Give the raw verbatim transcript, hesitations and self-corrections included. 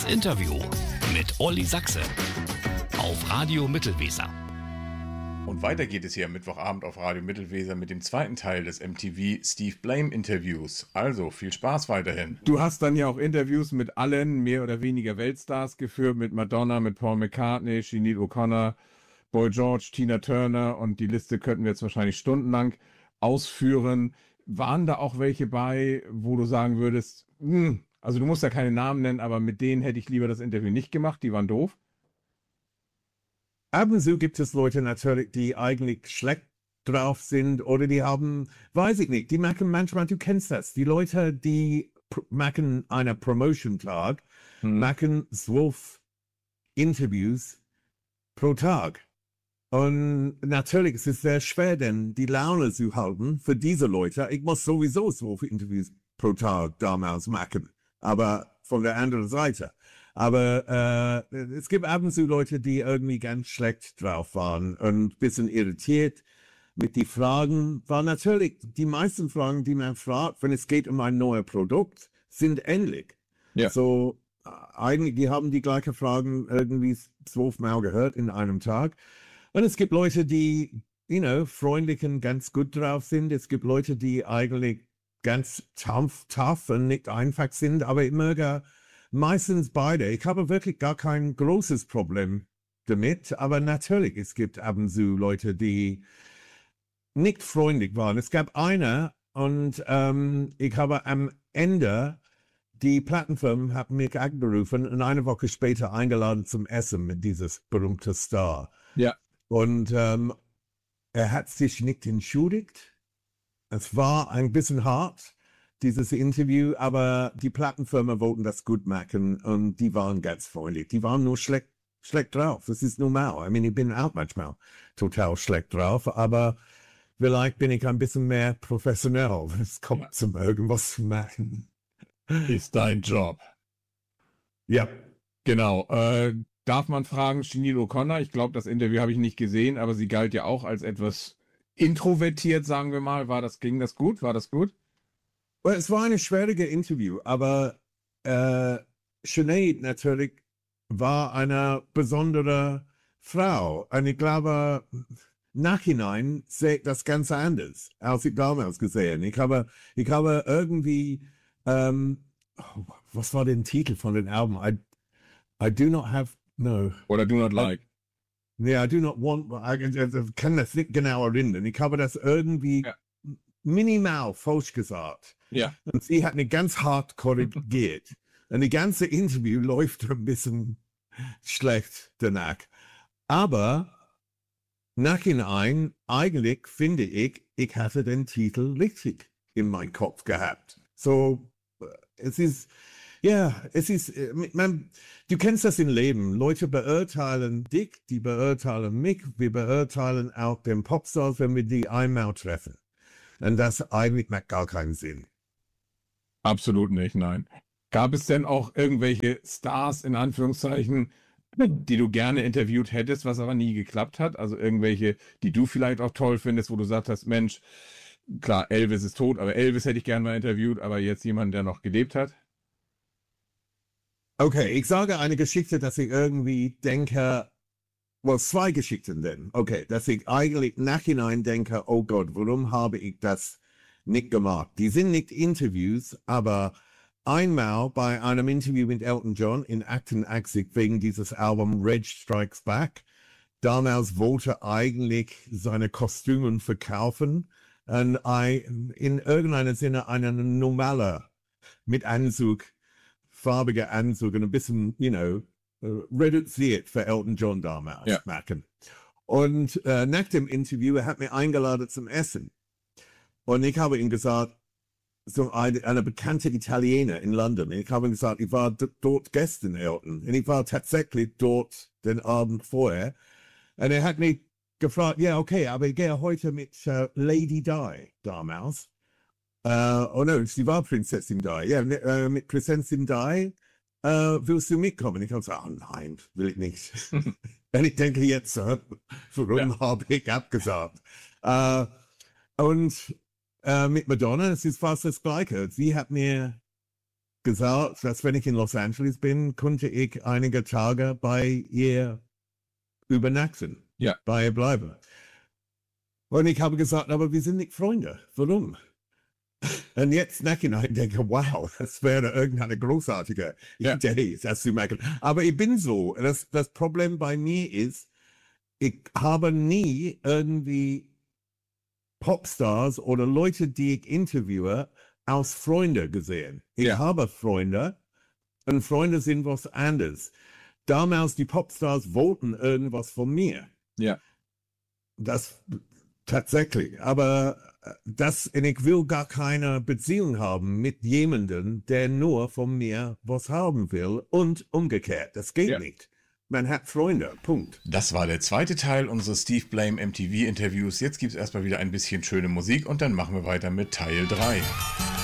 Das Interview mit Olli Sachse auf Radio Mittelweser. Und weiter geht es hier am Mittwochabend auf Radio Mittelweser mit dem zweiten Teil des M T V Steve Blame Interviews. Also viel Spaß weiterhin. Du hast dann ja auch Interviews mit allen mehr oder weniger Weltstars geführt, mit Madonna, mit Paul McCartney, Sinead O'Connor, Boy George, Tina Turner, und die Liste könnten wir jetzt wahrscheinlich stundenlang ausführen. Waren da auch welche bei, wo du sagen würdest, mh, also du musst ja keine Namen nennen, aber mit denen hätte ich lieber das Interview nicht gemacht, die waren doof? Ab und zu gibt es Leute natürlich, die eigentlich schlecht drauf sind oder die haben, weiß ich nicht, die machen manchmal, du kennst das, die Leute, die pr- machen einen Promotion-Tag, Hm. machen zwölf Interviews pro Tag. Und natürlich ist es sehr schwer, denn die Laune zu halten für diese Leute. Ich muss sowieso zwölf Interviews pro Tag damals machen, aber von der anderen Seite. Aber äh, es gibt ab und zu Leute, die irgendwie ganz schlecht drauf waren und ein bisschen irritiert mit den Fragen. Weil natürlich die meisten Fragen, die man fragt, wenn es geht um ein neues Produkt, sind ähnlich. Ja. So, äh, eigentlich, die haben die gleichen Fragen irgendwie zwölfmal gehört in einem Tag. Und es gibt Leute, die, you know, freundlich und ganz gut drauf sind. Es gibt Leute, die eigentlich ganz tough, tough und nicht einfach sind, aber ich möge meistens beide. Ich habe wirklich gar kein großes Problem damit, aber natürlich, es gibt ab und zu Leute, die nicht freundlich waren. Es gab eine und ähm, ich habe am Ende, die Plattenfirma hat mich angerufen und eine Woche später eingeladen zum Essen mit dieses berühmte Star. Ja. Und ähm, er hat sich nicht entschuldigt. Es war ein bisschen hart, dieses Interview, aber die Plattenfirma wollten das gut machen und die waren ganz freundlich. Die waren nur schlecht, schlecht drauf. Das ist normal. Ich meine, ich bin auch manchmal total schlecht drauf, aber vielleicht bin ich ein bisschen mehr professionell, wenn es kommt, ja, zum irgendwas zu machen. Ist dein Job. Ja. Genau. Äh, darf man fragen, Sinead O'Connor, ich glaube, das Interview habe ich nicht gesehen, aber sie galt ja auch als etwas introvertiert, sagen wir mal. War das, ging das gut? War das gut? Well, es war ein schwieriges Interview, aber äh, Sinead natürlich war eine besondere Frau. Und ich glaube, nachhinein sehe ich das Ganze anders, als ich damals gesehen. Ich habe, ich habe irgendwie, ähm, oh, was war der Titel von dem Album? I, I do not have, no. Oder do not like? Yeah, I do not want, ich, ich kann das nicht genau erinnern. Ich habe das irgendwie Ja. minimal falsch gesagt. Ja. Und sie hat eine ganz hart korrigiert. Und die ganze Interview läuft ein bisschen schlecht danach. Aber nachhinein, eigentlich finde ich, ich hatte den Titel richtig in meinem Kopf gehabt. So, es ist, ja, es ist, man, du kennst das im Leben. Leute beurteilen dich, die beurteilen mich, wir beurteilen auch den Popstars, wenn wir die einmal treffen. Und das eigentlich macht gar keinen Sinn. Absolut nicht, nein. Gab es denn auch irgendwelche Stars, in Anführungszeichen, die du gerne interviewt hättest, was aber nie geklappt hat? Also irgendwelche, die du vielleicht auch toll findest, wo du gesagt hast, Mensch, klar, Elvis ist tot, aber Elvis hätte ich gerne mal interviewt, aber jetzt jemand, der noch gelebt hat? Okay, ich sage eine Geschichte, dass ich irgendwie denke, well, zwei Geschichten denn. Okay, dass ich eigentlich nachhinein denke, oh Gott, warum habe ich das nicht gemacht? Die sind nicht Interviews, aber einmal bei einem Interview mit Elton John in achtundachtzig wegen dieses Album Reg Strikes Back. Damals wollte er eigentlich seine Kostüme verkaufen und in irgendeiner Sinne einen normaler mit Anzug, farbiger Anzug und ein bisschen, you know, reduziert für Elton John damals ja. machen. Und äh, nach dem Interview, er hat mich eingeladen zum Essen. Und ich habe ihm gesagt, so eine, eine bekannte Italiener in London. Ich habe ihm gesagt, ich war dort gestern, Elton. Und ich war tatsächlich dort den Abend vorher. Und er hat mich gefragt, ja, okay, aber ich gehe heute mit uh, Lady Di damals. Uh, oh no, sie war Prinzessin Di. Ja, uh, mit Prinzessin Di uh, willst du mitkommen? Ich habe gesagt, oh nein, will ich nicht. Und ich denke jetzt, uh, warum ja. habe ich abgesagt? Uh, und uh, mit Madonna, es ist fast das Gleiche. Sie hat mir gesagt, dass wenn ich in Los Angeles bin, konnte ich einige Tage bei ihr übernachten, Ja. bei ihr bleiben. Und ich habe gesagt, aber wir sind nicht Freunde. Warum? Und jetzt nachhinein denke, wow, das wäre irgendeine großartige Ja. Idee, das zu machen. Aber ich bin so. Das, das Problem bei mir ist, ich habe nie irgendwie Popstars oder Leute, die ich interviewe, als Freunde gesehen. Ich Ja. habe Freunde und Freunde sind was anderes. Damals die Popstars wollten irgendwas von mir. Ja. Das tatsächlich. Aber das, und ich will gar keine Beziehung haben mit jemandem, der nur von mir was haben will und umgekehrt. Das geht Ja. nicht. Man hat Freunde. Punkt. Das war der zweite Teil unseres Steve Blame M T V-Interviews. Jetzt gibt es erstmal wieder ein bisschen schöne Musik und dann machen wir weiter mit Teil drei.